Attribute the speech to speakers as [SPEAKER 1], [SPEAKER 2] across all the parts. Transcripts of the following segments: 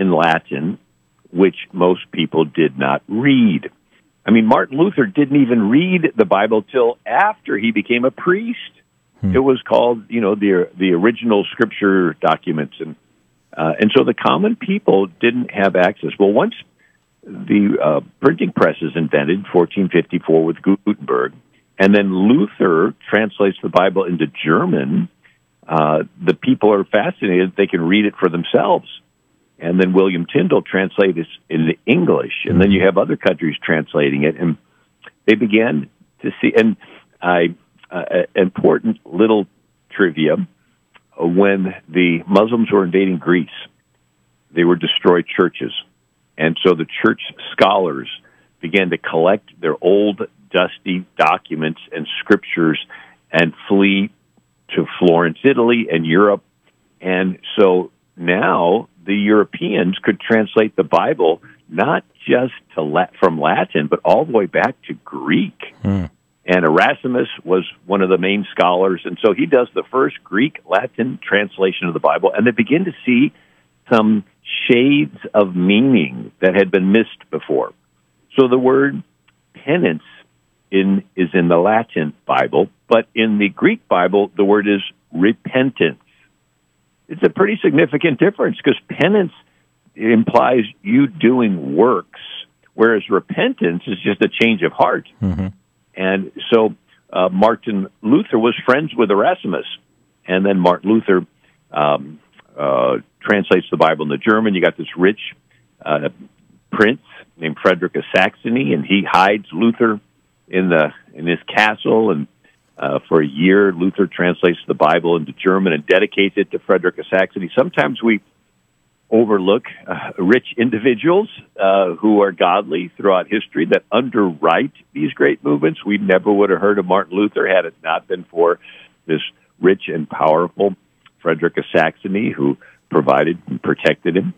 [SPEAKER 1] in Latin, which most people did not read. I mean, Martin Luther didn't even read the Bible till after he became a priest. It was called, the original scripture documents, and so the common people didn't have access. Well, once the printing press is invented, 1454 with Gutenberg, and then Luther translates the Bible into German, the people are fascinated. They can read it for themselves. And then William Tyndale translates it into English, and then you have other countries translating it, and they began to see. And important little trivia: when the Muslims were invading Greece, they were destroyed churches, and so the church scholars began to collect their old, dusty documents and scriptures and flee to Florence, Italy, and Europe. And so now the Europeans could translate the Bible not just from Latin, but all the way back to Greek. And Erasmus was one of the main scholars, and so he does the first Greek-Latin translation of the Bible, and they begin to see some shades of meaning that had been missed before. So the word penance is in the Latin Bible, but in the Greek Bible, the word is repentance. It's a pretty significant difference because penance implies you doing works, whereas repentance is just a change of heart. And so Martin Luther was friends with Erasmus, and then Martin Luther translates the Bible into German. You got this rich prince named Frederick of Saxony, and he hides Luther in his castle, and for a year, Luther translates the Bible into German and dedicates it to Frederick of Saxony. Sometimes we overlook rich individuals who are godly throughout history that underwrite these great movements. We never would have heard of Martin Luther had it not been for this rich and powerful Frederick of Saxony who provided and protected him.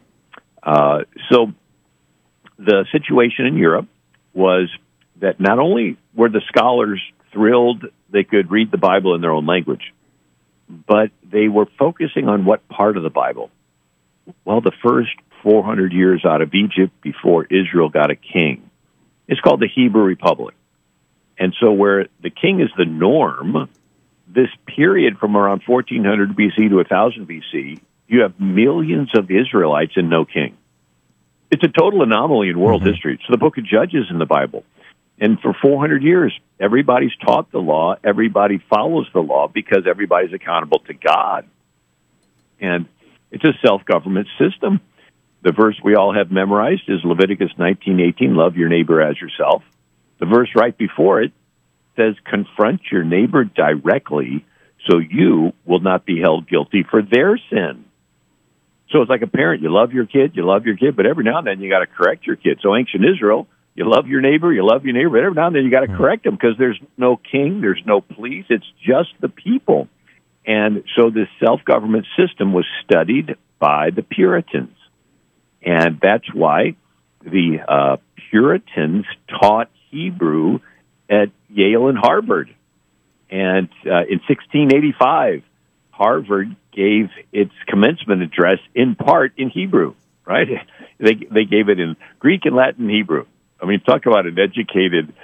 [SPEAKER 1] So the situation in Europe was that not only were the scholars thrilled they could read the Bible in their own language, but they were focusing on what part of the Bible. Well, the first 400 years out of Egypt before Israel got a king, it's called the Hebrew Republic. And so where the king is the norm, this period from around 1400 BC to 1000 BC, you have millions of Israelites and no king. It's a total anomaly in world history. So the book of Judges in the Bible. And for 400 years, everybody's taught the law, everybody follows the law because everybody's accountable to God. And it's a self-government system. The verse we all have memorized is Leviticus 19:18, love your neighbor as yourself. The verse right before it says, confront your neighbor directly so you will not be held guilty for their sin. So it's like a parent. You love your kid, but every now and then you got to correct your kid. So ancient Israel, you love your neighbor, but every now and then you got to correct them because there's no king, there's no police, it's just the people. And so this self-government system was studied by the Puritans. And that's why the Puritans taught Hebrew at Yale and Harvard. And in 1685, Harvard gave its commencement address in part in Hebrew, right? They gave it in Greek and Latin and Hebrew. I mean, talk about an educated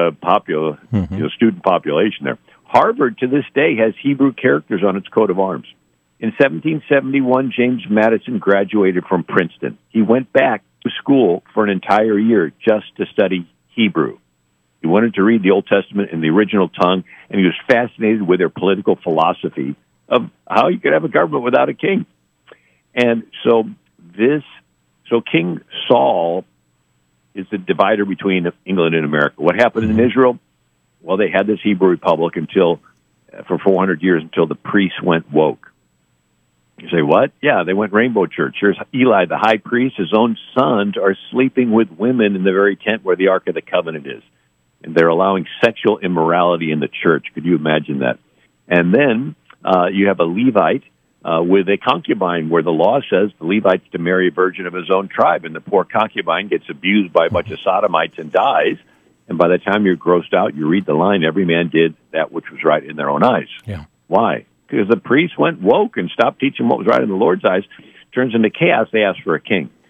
[SPEAKER 1] student population there. Harvard, to this day, has Hebrew characters on its coat of arms. In 1771, James Madison graduated from Princeton. He went back to school for an entire year just to study Hebrew. He wanted to read the Old Testament in the original tongue, and he was fascinated with their political philosophy of how you could have a government without a king. And so King Saul is the divider between England and America. What happened in Israel? Well, they had this Hebrew Republic for 400 years until the priests went woke. You say, what? Yeah, they went Rainbow Church. Here's Eli, the high priest. His own sons are sleeping with women in the very tent where the Ark of the Covenant is. And they're allowing sexual immorality in the church. Could you imagine that? And then you have a Levite with a concubine where the law says the Levite's to marry a virgin of his own tribe, and the poor concubine gets abused by a bunch of sodomites and dies. And by the time you're grossed out, you read the line, every man did that which was right in their own eyes.
[SPEAKER 2] Yeah.
[SPEAKER 1] Why? Because the priests went woke and stopped teaching what was right in the Lord's eyes. Turns into chaos. They asked for a king.